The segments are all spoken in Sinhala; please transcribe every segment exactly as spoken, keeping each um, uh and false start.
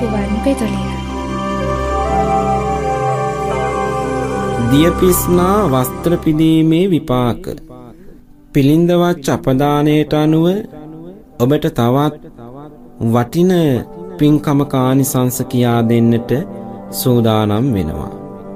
ගුවන් විදුලිය. දියපිස්නා වස්ත්‍ර පිදීමේ විපාක. පිළිඳවත් අපදානයට අනුව ඔබට තවත් වටින පින්කමක ආනිසංස කියා දෙන්නට සූදානම් වෙනවා.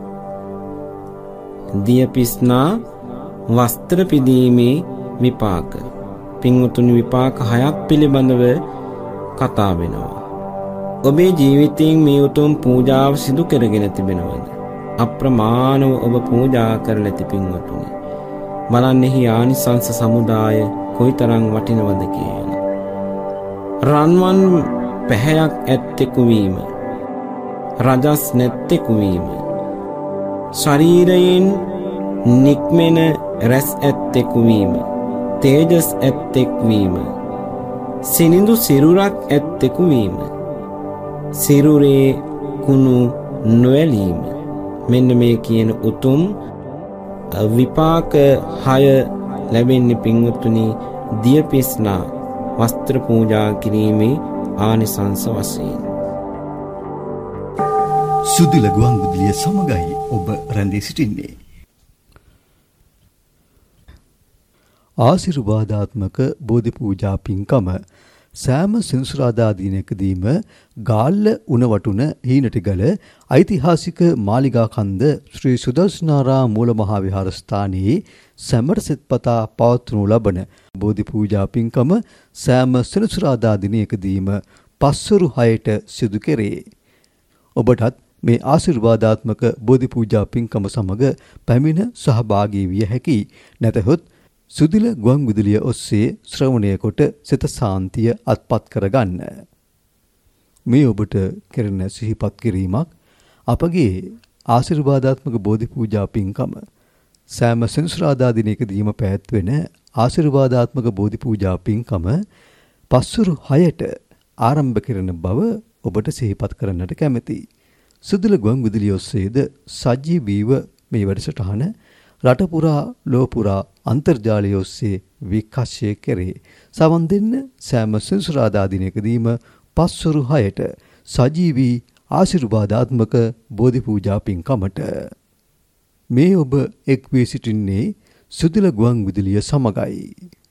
දියපිස්නා වස්ත්‍ර පිදීමේ විපාක. පින්වතුනි, විපාක හයක් පිළිබඳව කතා වෙනවා. ඔබේ ජීවිතයෙන් මේ උතුම් පූජාව සිදු කරගෙන තිබෙනවද? අප්‍රමාණව ඔබ පූජා කරලා ඇති පින්වතුනි. බලන්නෙහි ආනිසංස සමුදාය කොයිතරම් වටිනවද කියලා. රන්වන් පැහැයක් ඇත්තෙකු වීම, රජස් නැත්තෙකු වීම, ශරීරයෙන් නික්මෙන රැස් ඇත්තෙකු වීම, තේජස් ඇත්තෙක් වීම, සිනිඳු සිරුරක් ඇත්තෙකු වීම, සිරුරේ කුණු නොඇලීම, මෙන්න මේ කියන උතුම් විපාක හය ලැබෙන්නේ පින්වත්නි දියපිස්නා වස්ත්‍ර පූජා කිරීමේ ආනිසංස වශයෙන්. සුදුල ගුවන් විදුලිය සමගයි ඔබ රැඳී සිටින්නේ. ආශිර්වාදාත්මක බෝධි පූජා පින්කම සෑම සෙනසුරාදා දිනකදීම ගාල්ල උණවටුන හීනටිගල ඓතිහාසික මාලිගා කන්ද ශ්‍රී සුදර්ශනාරාම මූල මහා විහාරස්ථානයේ සැමට සෙත්පතා පවත්වනු ලබන බෝධි පූජා පින්කම සෑම සෙනසුරාදා දිනකදීම පස්වරු හයට සිදු කෙරේ. ඔබටත් මේ ආශිර්වාදාත්මක බෝධි පූජා පින්කම සමග පැමිණ සහභාගී විය හැකි. නැතහොත් සුදිල ගුවන් විදුලිය ඔස්සේ ශ්‍රවණය කොට සිත සාන්තිය අත්පත් කරගන්න. මේ ඔබට කෙරෙන සිහිපත් කිරීමක් අපගේ ආශිර්වාදාත්මක බෝධි පූජා පින්කම සෑම සෙනසුරාදා දිනකදීම පැවැත්වෙන ආශිර්වාදාත්මක බෝධි පූජා පින්කම පස්වරු හයට ආරම්භ කරන බව ඔබට සිහිපත් කරන්නට කැමැතියි. සුදිල ගුවන් විදුලිය ඔස්සේද සජීවීව මේ වැඩසටහන රට පුරා ලෝ පුරා අන්තර්ජාලය ඔස්සේ විකාශය කෙරේ. සවන් දෙන්න සෑම සෙනසුරාදා දිනකදීම පස්වරු හයට සජීවී ආශිර්වාදාත්මක බෝධි පූජා පින්කමට. මේ ඔබ එක් වී සිටින්නේ සුදිල ගුවන් විදුලිය සමගයි.